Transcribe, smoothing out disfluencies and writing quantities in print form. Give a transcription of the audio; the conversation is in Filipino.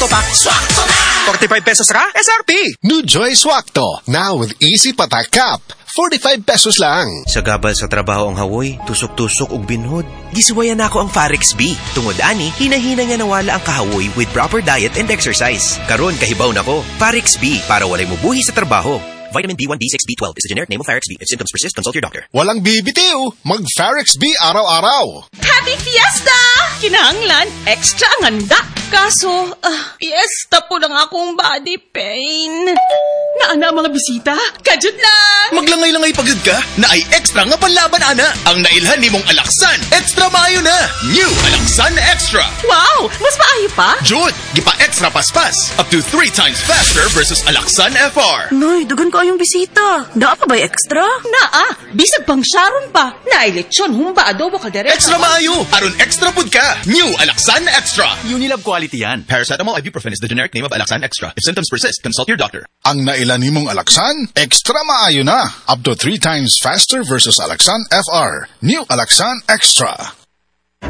Pack. Swakto na! 45 pesos ra, SRP. New Joy Swakto, now with easy patak cap. 45 pesos lang. Sa gabal sa trabaho ang hawoy, tusok-tusok ug binhod. Gisiwayan nako ang Farex B. Tungod ani, hinahina nga nawala ang kahawoy with proper diet and exercise. Karon kahibaw nako. Farex B para walay mubuhi sa trabaho. Vitamin B1, B6, B12 is a generic name of Farex B. If symptoms persist, consult your doctor. Walang bibitiw. Mag-Farex B araw-araw. Happy Fiesta! Kinahanglan, extra ang handa. Kaso, fiesta po lang akong body pain. Naana mga bisita? Kajud lang! Maglangay-langay pagod ka na ay extra nga panlaban, ana. Ang nailhan ni mong Alaksan, extra maayo na. New Alaksan Extra. Wow! Mas maayo pa? Jud, gipa-extra paspas. Up to 3 times faster versus Alaksan FR. Noy, dugan ko yung bisita. Daa pa ba'y extra? Naa, bisag pang Sharon pa. Nailetsyon, humba, adobo ka direct. Extra maayo. Aron extra pud ka. New Alaksan Extra. Unilab quality yan. Paracetamol ibuprofen is the generic name of Alaksan Extra. If symptoms persist, consult your doctor. Ang nailan ni mong Alaksan, extra maayo na. Up to 3 times faster versus Alaksan FR. New Alaksan Extra.